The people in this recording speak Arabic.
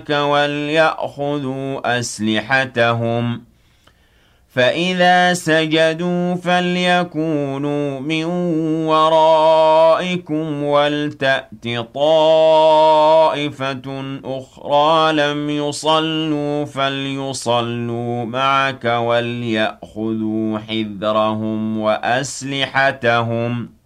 وَلْيَأْخُذُوا أَسْلِحَتَهُمْ فَإِذَا سَجَدُوا فَلْيَكُونُوا مِن وَرَائِكُمْ وَلْتَأْتِ طَائِفَةٌ أُخْرَىٰ لَمْ يُصَلُّوا فَلْيُصَلُّوا مَعَكَ وَلْيَأْخُذُوا حِذْرَهُمْ وَأَسْلِحَتَهُمْ